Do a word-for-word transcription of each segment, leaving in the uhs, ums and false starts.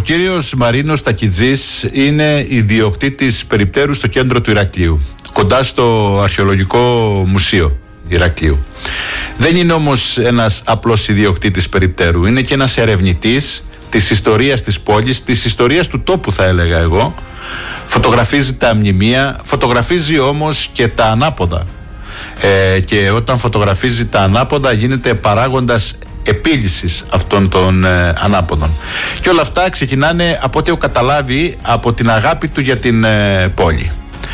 κύριος Μαρίνος Τακιτζής είναι ιδιοκτήτης περιπτέρου στο κέντρο του Ηρακλείου, κοντά στο Αρχαιολογικό Μουσείο Ηρακλείου. Δεν είναι όμως ένας απλός ιδιοκτήτης περιπτέρου, είναι και ένας ερευνητής της ιστορίας της πόλης, της ιστορίας του τόπου, θα έλεγα εγώ. Φωτογραφίζει τα μνημεία, φωτογραφίζει όμως και τα ανάποδα. Ε, και όταν φωτογραφίζει τα ανάποδα γίνεται παράγοντας επίλυσης αυτών των ε, ανάποδων. Και όλα αυτά ξεκινάνε, από ό,τι έχω καταλάβει, από την αγάπη του για την ε, πόλη.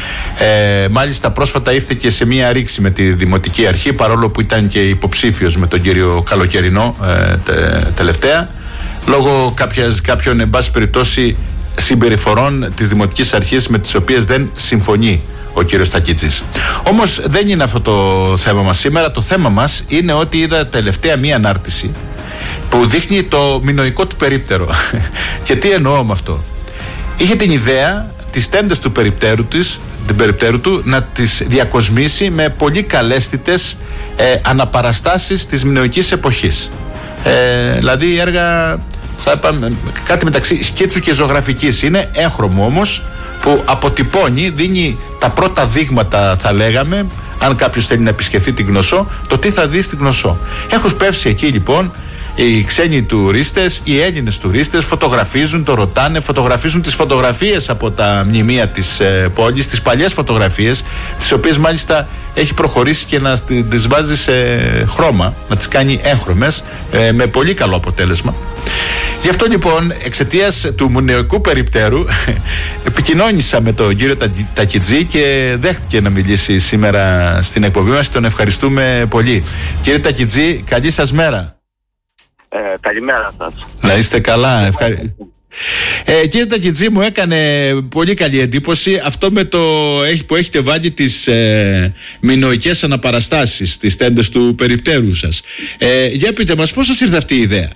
Ε, μάλιστα πρόσφατα ήρθε και σε μία ρήξη με τη Δημοτική Αρχή, παρόλο που ήταν και υποψήφιος με τον κύριο Καλοκαιρινό ε, τε, τελευταία, λόγω κάποιας, κάποιων εν πάση περιπτώσει συμπεριφορών της Δημοτικής Αρχής με τις οποίες δεν συμφωνεί ο κύριος Τακιτζής. Όμως δεν είναι αυτό το θέμα μας σήμερα. Το θέμα μας είναι ότι είδα τελευταία μία ανάρτηση που δείχνει το μινωικό του περίπτερο. Και τι εννοώ με αυτό? Είχε την ιδέα τις τέντες του περιπτέρου, της, την περιπτέρου του να τις διακοσμήσει με πολύ καλέσθητες ε, αναπαραστάσεις της μινωικής εποχής. Ε, δηλαδή έργα, θα είπαμε, κάτι μεταξύ σκίτσου και ζωγραφικής. Είναι έγχρωμο όμως, που αποτυπώνει, δίνει τα πρώτα δείγματα, θα λέγαμε, αν κάποιος θέλει να επισκεφθεί την Κνωσσό, το τι θα δει στην Κνωσσό. Έχω σπεύσει εκεί λοιπόν οι ξένοι τουρίστες, οι Έλληνες τουρίστες, φωτογραφίζουν, το ρωτάνε, φωτογραφίζουν τις φωτογραφίες από τα μνημεία της ε, πόλης, τις παλιές φωτογραφίες, τις οποίες μάλιστα έχει προχωρήσει και να τις βάζει σε χρώμα, να τις κάνει έγχρωμες, ε, με πολύ καλό αποτέλεσμα. Γι' αυτό λοιπόν, εξαιτίας του μνημειακού περιπτέρου, επικοινώνησα με τον κύριο Τακιτζή και δέχτηκε να μιλήσει σήμερα στην εκπομπή μας. Τον ευχαριστούμε πολύ. Κύριε Τακιτζή, καλή σας μέρα. Ε, καλημέρα σας. Να είστε καλά. Ευχαρι... Ε, κύριε Τακιτζή, μου έκανε πολύ καλή εντύπωση αυτό με το που έχετε βάλει τις ε, μινωικές αναπαραστάσεις στις τέντες του περιπτέρου σας. Ε, για πείτε μας, πώς σας ήρθε αυτή η ιδέα?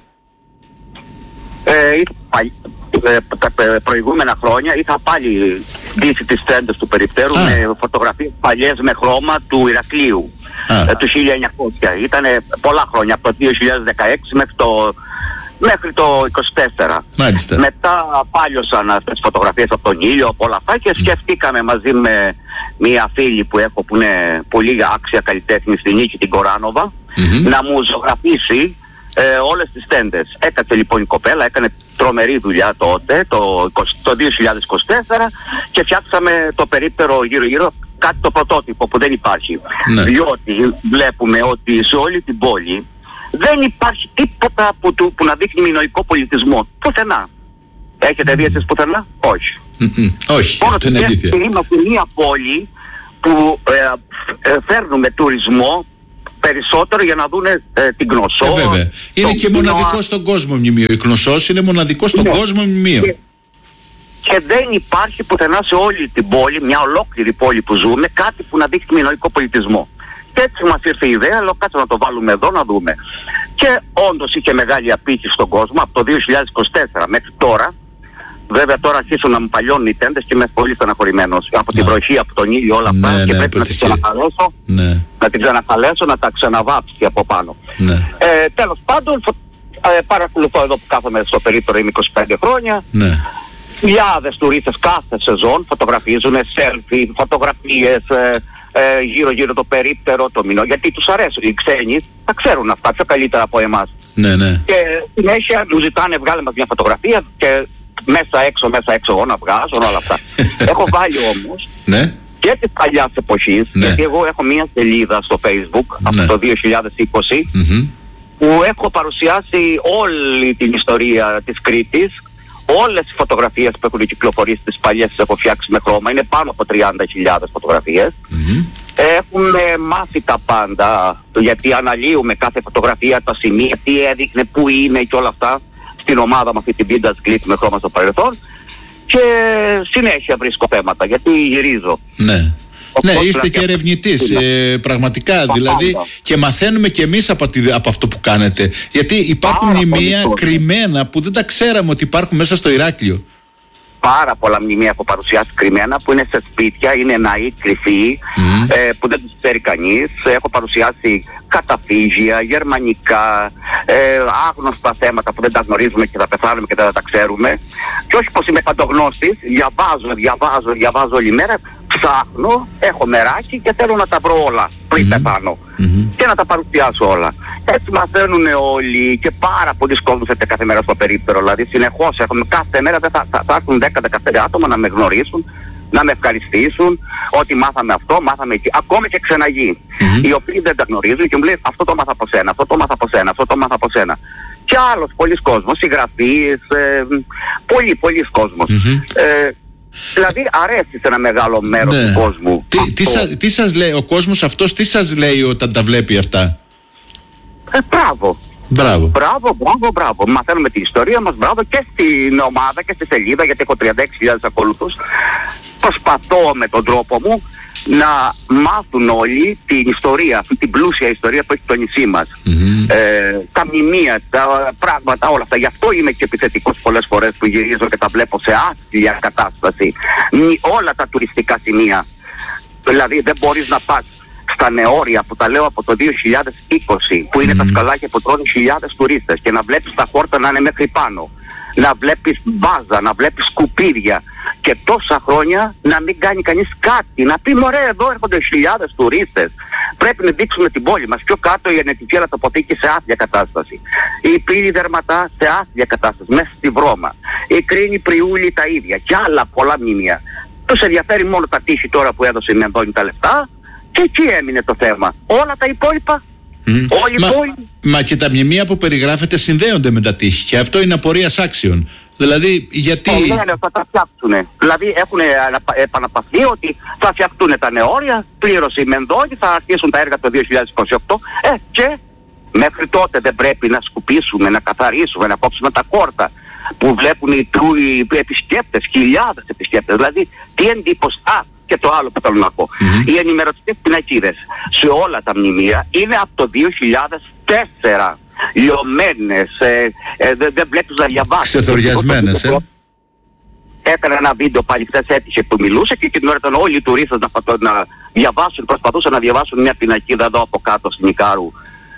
Ε, τα προηγούμενα χρόνια είχα πάλι ντύσει τις τέντες του περιπτέρου Α. με φωτογραφίες παλιές με χρώμα του Ηρακλείου ε, του χίλια εννιακόσια. Ήταν πολλά χρόνια, από το δύο χιλιάδες δεκαέξι μέχρι το, μέχρι το είκοσι τέσσερα. Μάλιστα. Μετά πάλιωσαν αυτές τις φωτογραφίες από τον ήλιο, από όλα αυτά, και σκεφτήκαμε μαζί με μία φίλη που έχω, που είναι πολύ άξια καλλιτέχνη, στην Νίκη την Κοράνοβα, mm-hmm. να μου ζωγραφίσει Ε, όλες τις τέντες. Έκατσε λοιπόν η κοπέλα, έκανε τρομερή δουλειά τότε, το, το δύο χιλιάδες είκοσι τέσσερα, και φτιάξαμε το περίπτερο γύρω γύρω, κάτι το πρωτότυπο που δεν υπάρχει. Ναι. Διότι βλέπουμε ότι σε όλη την πόλη δεν υπάρχει τίποτα που, του, που να δείχνει μινωικό πολιτισμό. Πουθενά. Έχετε δει εσείς πουθενά? Όχι. Mm-mm. Όχι, Μόνο αυτό είναι αλήθεια. Είμαστε μια πόλη που ε, ε, φέρνουμε τουρισμό περισσότερο για να δουν ε, την Κνωσσό. Ε, βέβαια. Είναι και κοινό... μοναδικό στον κόσμο μνημείο. Η Κνωσσός είναι μοναδικό στον ναι. κόσμο μνημείο. Και, και δεν υπάρχει πουθενά σε όλη την πόλη, μια ολόκληρη πόλη που ζούμε, κάτι που να δείχνει μινωικό πολιτισμό. Και έτσι μας ήρθε η ιδέα, λέω κάτσε να το βάλουμε εδώ να δούμε. Και όντως είχε μεγάλη απήχηση στον κόσμο από το δύο χιλιάδες είκοσι τέσσερα μέχρι τώρα. Βέβαια τώρα αρχίσουν να μου παλιώνουν οι τέντες και είμαι πολύ στεναχωρημένος από την βροχή, από τον ήλιο, όλα αυτά, ναι, και ναι, πρέπει να την ξανακαλέσω, ναι. να την ξανακαλέσω, να τα ξαναβάψει από πάνω. Ναι. Ε, τέλος πάντων, ε, παρακολουθώ εδώ που κάθομαι στο περίπτερο, είμαι είκοσι πέντε χρόνια. Ναι. Χιλιάδες τουρίστες κάθε σεζόν φωτογραφίζουν, selfie, φωτογραφίες, ε, ε, γύρω γύρω το περίπτερο, το μηνό, γιατί τους αρέσουν. Οι ξένοι τα ξέρουν αυτά πιο καλύτερα από εμάς. Ναι, ναι. Και συνέχεια μου ζητάνε βγάλε μας μια φωτογραφία και μέσα έξω, μέσα έξω εγώ να βγάζω όλα αυτά. Έχω βάλει όμως ναι. και της παλιάς εποχής, ναι. γιατί εγώ έχω μια σελίδα στο Facebook από ναι. το δύο χιλιάδες είκοσι mm-hmm. που έχω παρουσιάσει όλη την ιστορία της Κρήτης, όλες τις φωτογραφίες που έχουν κυκλοφορήσει, τις παλιές τις έχω φτιάξει με χρώμα, είναι πάνω από τριάντα χιλιάδες φωτογραφίες. Mm-hmm. Έχουμε μάθει τα πάντα, γιατί αναλύουμε κάθε φωτογραφία, τα σημεία, τι έδειχνε, πού είναι και όλα αυτά, στην ομάδα με αυτή την πίντα κλίπ με χρώμα στο παρελθόν, και συνέχεια βρίσκω θέματα γιατί γυρίζω. Ναι. Ναι, είστε και ερευνητής, ε, πραγματικά, τα δηλαδή πάντα. Και μαθαίνουμε και εμείς από, τη, από αυτό που κάνετε, γιατί υπάρχουν μνημεία κρυμμένα που δεν τα ξέραμε ότι υπάρχουν μέσα στο Ηράκλειο. πάρα πολλά μνημεία έχω παρουσιάσει κρυμμένα που είναι σε σπίτια, είναι ναοί, κρυφοί, mm. ε, που δεν τους ξέρει κανείς. Έχω παρουσιάσει καταφύγια, γερμανικά, ε, άγνωστα θέματα που δεν τα γνωρίζουμε και θα πεθάνουμε και δεν τα ξέρουμε. Και όχι πως είμαι παντογνώστης, διαβάζω, διαβάζω, διαβάζω όλη μέρα, ψάχνω, έχω μεράκι και θέλω να τα βρω όλα πριν mm. πεθάνω. Mm-hmm. Και να τα παρουσιάσω όλα. Έτσι μαθαίνουν όλοι και πάρα πολλοί κόσμος έρχεται κάθε μέρα στο περίπτερο. Δηλαδή συνεχώς έχουμε κάθε μέρα θα, θα, θα έρθουν δέκα με δεκαπέντε άτομα να με γνωρίσουν, να με ευχαριστήσουν ότι μάθαμε αυτό, μάθαμε εκεί. Ακόμη και ξεναγοί, mm-hmm. οι οποίοι δεν τα γνωρίζουν και μου λέει αυτό το μάθα από σένα, αυτό το μάθα από σένα, αυτό το μάθα από σένα. Και άλλος πολλοί κόσμος, συγγραφείς, ε, πολλοί πολλοί κόσμος. Mm-hmm. Ε, Δηλαδή αρέσει σε ένα μεγάλο μέρος ναι. του κόσμου. Τι, τι, σα, τι σας λέει ο κόσμος αυτός, τι σας λέει όταν τα βλέπει αυτά? Ε, μπράβο. Μπράβο. Μπράβο, μπράβο, μπράβο. Μαθαίνουμε την ιστορία μας, μπράβο, και στην ομάδα και στη σελίδα, γιατί έχω τριάντα έξι χιλιάδες ακολουθούς. Προσπαθώ με τον τρόπο μου να μάθουν όλοι την ιστορία, αυτή την πλούσια ιστορία που έχει το νησί μας. Mm-hmm. Ε, τα μνημεία, τα πράγματα, όλα αυτά. Γι' αυτό είμαι και επιθετικός πολλές φορές που γυρίζω και τα βλέπω σε άθλια κατάσταση. Όλα τα τουριστικά σημεία. Δηλαδή δεν μπορείς να πας στα Νεόρια που τα λέω από το δύο χιλιάδες είκοσι που είναι mm-hmm. τα σκαλάκια που τρώνε χιλιάδες τουρίστες και να βλέπεις τα χόρτα να είναι μέχρι πάνω. Να βλέπεις μπάζα, να βλέπεις σκουπίδια και τόσα χρόνια να μην κάνει κανείς κάτι. Να πει μωρέ εδώ έρχονται χιλιάδες τουρίστες. Πρέπει να δείξουμε την πόλη μας. Πιο κάτω η Ενετική Ελαττοποθήκη σε άθλια κατάσταση. Η Πύλη Δερματά σε άθλια κατάσταση, μέσα στη Βρώμα. Η Κρίνη Πριούλη τα ίδια και άλλα πολλά μνημεία. Τους ενδιαφέρει μόνο τα τείχη τώρα που έδωσε η Μενδώνη τα λεφτά και εκεί έμεινε το θέμα. Όλα τα υπόλοιπα. Mm. Όλοι μα, μα και τα μνημεία που περιγράφεται συνδέονται με τα τείχη και αυτό είναι απορίας άξιων. Δηλαδή γιατί... Ναι, ναι, θα τα φτιάξουν. Δηλαδή έχουν επαναπαυθεί ότι θα φτιαχτούν τα Νεόρια, πλήρωσε η Μενδώνη, θα αρχίσουν τα έργα το δύο χιλιάδες είκοσι οκτώ ε, και μέχρι τότε δεν πρέπει να σκουπίσουμε, να καθαρίσουμε, να κόψουμε τα κόρτα που βλέπουν οι, οι επισκέπτες, χιλιάδες επισκέπτες. Δηλαδή τι εντύπωση... Α, και το άλλο που θέλω να πω. Mm-hmm. Οι ενημερωτικές πινακίδες σε όλα τα μνημεία είναι από το δύο χιλιάδες τέσσερα. Λιωμένες, ε, ε, δεν δε βλέπεις να διαβάσεις. Ξεθοριασμένες, ε. Έκανα ένα βίντεο πάλι χθες, έτυχε που μιλούσε και την ώρα ήταν όλοι οι τουρίστες να, να διαβάσουν, προσπαθούσαν να διαβάσουν μια πινακίδα εδώ από κάτω στην Ικάρου,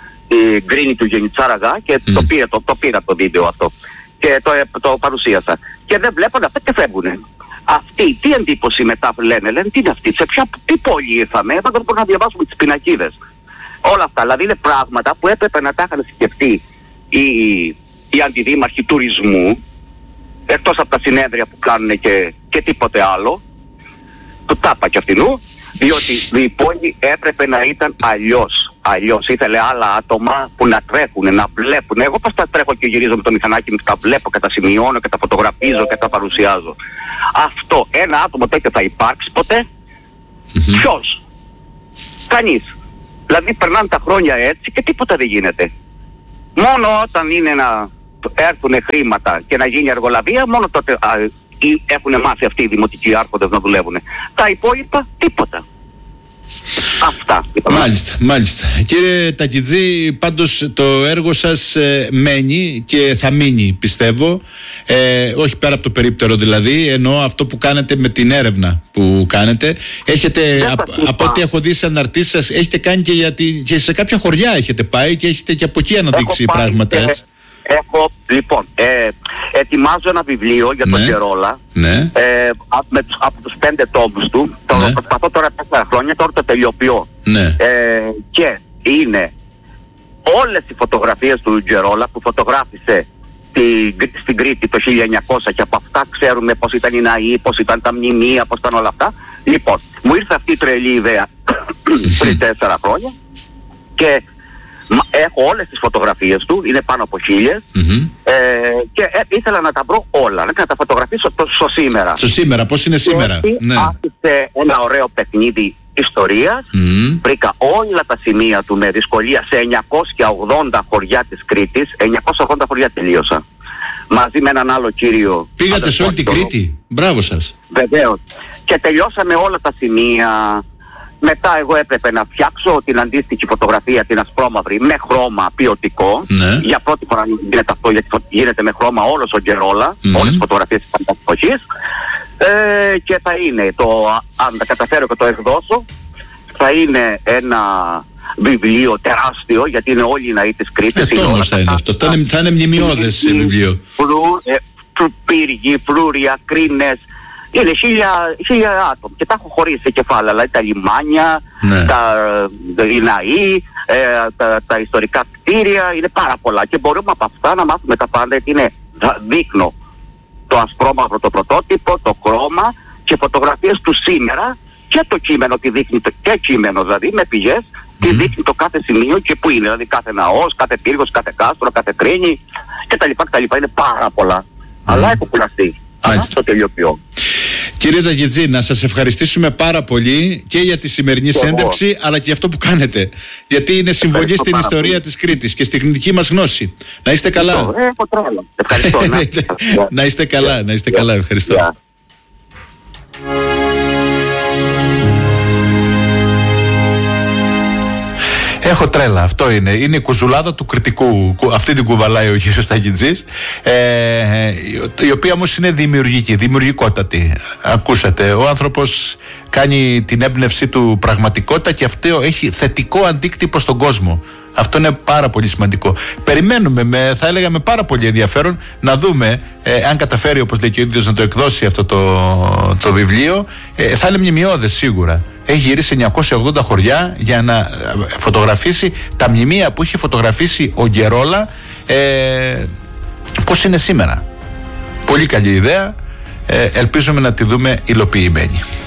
η γκρίνη του Γενιτσάραγα και mm. το, πήρα, το, το πήρα το βίντεο αυτό και το, το παρουσίασα. Και δεν βλέπουν αυτά και φεύγουνε. Αυτοί, τι εντύπωση μετά λένε, λένε τι είναι αυτή, σε ποια, τι πόλη ήρθαμε, δεν μπορούμε να διαβάσουμε τις πινακίδες. Όλα αυτά, δηλαδή είναι πράγματα που έπρεπε να τα είχαν σκεφτεί οι, οι αντιδήμαρχοι τουρισμού, εκτός από τα συνέδρια που κάνουν και, και τίποτε άλλο, του τάπα κι αυτινού, διότι η πόλη έπρεπε να ήταν αλλιώς. Αλλιώς ήθελε άλλα άτομα που να τρέχουν, να βλέπουν. Εγώ πώς τα τρέχω και γυρίζω με το μηχανάκι μου, τα βλέπω και τα σημειώνω και τα φωτογραφίζω και τα παρουσιάζω. Αυτό, ένα άτομο τέτοιο θα υπάρξει ποτέ? Mm-hmm. Ποιος? Κανείς. Δηλαδή περνάνε τα χρόνια έτσι και τίποτα δεν γίνεται. Μόνο όταν είναι να έρθουν χρήματα και να γίνει εργολαβία, μόνο τότε α, έχουν μάθει αυτοί οι δημοτικοί άρχοντες να δουλεύουν. Τα υπόλοιπα τίποτα. Αυτά. Μάλιστα, μάλιστα. Κύριε Τακιτζή, πάντως το έργο σας ε, μένει και θα μείνει, πιστεύω. Ε, όχι πέρα από το περίπτερο δηλαδή, εννοώ αυτό που κάνετε με την έρευνα που κάνετε. Έχετε, α, από ό,τι έχω δει σε αναρτήσεις σας, έχετε κάνει και, για τη, και σε κάποια χωριά έχετε πάει και έχετε και από εκεί αναδείξει πράγματα, έτσι. Έχω, λοιπόν, ε, ετοιμάζω ένα βιβλίο για τον ναι, Τζερόλα, ναι. ε, από, με, από τους πέντε τόμους του, το ναι. προσπαθώ τώρα τέσσερα χρόνια, τώρα το τελειοποιώ. Ναι. Ε, και είναι όλες οι φωτογραφίες του Τζερόλα που φωτογράφησε στη, στην Κρήτη το χίλια εννιακόσια και από αυτά ξέρουμε πώς ήταν οι ναοί, πώς ήταν τα μνημεία, πώς ήταν όλα αυτά. Λοιπόν, μου ήρθε αυτή η τρελή ιδέα πριν τέσσερα χρόνια και έχω όλες τις φωτογραφίες του, είναι πάνω από χίλιες mm-hmm. ε, και ε, ήθελα να τα βρω όλα, να τα φωτογραφίσω στο, στο σήμερα. Στο σήμερα, πώς είναι σήμερα. Και ναι. άφησε ένα ωραίο παιχνίδι ιστορίας, mm-hmm. βρήκα όλα τα σημεία του με δυσκολία σε εννιακόσια ογδόντα χωριά της Κρήτης, εννιακόσια ογδόντα χωριά τελείωσα. Μαζί με έναν άλλο κύριο. Πήγατε σε όλη την Κρήτη, μπράβο σας. Βεβαίως. Και τελειώσαμε όλα τα σημεία. Μετά εγώ έπρεπε να φτιάξω την αντίστοιχη φωτογραφία, την ασπρόμαυρη, με χρώμα ποιοτικό. Ναι. Για πρώτη φορά γίνεται αυτό, γιατί γίνεται με χρώμα όλος ο Γκερόλα, mm-hmm. όλες τις φωτογραφίες της εποχής. Ε, και θα είναι, το, αν τα καταφέρω και το εκδώσω, θα είναι ένα βιβλίο τεράστιο, γιατί είναι όλοι οι ναοί της Κρήτης. Ε, τόμος θα είναι αυτό, θα είναι, θα είναι μνημειώδες βιβλίο. Πύργοι, φρούρια, κρίνες. Είναι χίλια, χίλια άτομα και τα έχω χωρίσει σε κεφάλαια, δηλαδή τα λιμάνια, ναι. τα, οι ναοί, ε, τα, τα ιστορικά κτίρια, είναι πάρα πολλά και μπορούμε από αυτά να μάθουμε τα πάντα, γιατί είναι, δείχνω το ασπρόμαυρο το πρωτότυπο, το χρώμα και φωτογραφίες του σήμερα και το κείμενο τι δείχνει, το, και κείμενο δηλαδή με πηγές, mm-hmm. τι δείχνει το κάθε σημείο και που είναι, δηλαδή κάθε ναός, κάθε πύργος, κάθε κάστρο, κάθε κρίνη κτλ. κτλ. Είναι πάρα πολλά, mm-hmm. αλλά έχω κουραστεί. Αλλά το τελειοποιώ. Κύριε Τακιτζή, να σας ευχαριστήσουμε πάρα πολύ και για τη σημερινή συνέντευξη, αλλά και αυτό που κάνετε. Γιατί είναι συμβολή στην ιστορία πολύ. Της Κρήτης και στην τεχνική μας γνώση. Να είστε καλά. Ε, ευχαριστώ. Να είστε καλά, να είστε καλά. Ευχαριστώ. Yeah. Έχω τρέλα, αυτό είναι. Είναι η κουζουλάδα του κριτικού. Αυτή την κουβαλάει ο κύριος Τακιτζής, ε, η οποία όμως είναι δημιουργική, δημιουργικότατη. Ακούσατε, ο άνθρωπος κάνει την έμπνευσή του πραγματικότητα και αυτό έχει θετικό αντίκτυπο στον κόσμο. Αυτό είναι πάρα πολύ σημαντικό. Περιμένουμε, με, θα έλεγα με πάρα πολύ ενδιαφέρον, να δούμε ε, αν καταφέρει, όπως λέει και ο ίδιος, να το εκδώσει αυτό το, το βιβλίο. Ε, θα είναι μνημειώδες σίγουρα. Έχει γυρίσει εννιακόσια ογδόντα χωριά για να φωτογραφίσει τα μνημεία που είχε φωτογραφίσει ο Γκερόλα, ε, πώς είναι σήμερα. Πολύ καλή ιδέα. Ε, ελπίζουμε να τη δούμε υλοποιημένη.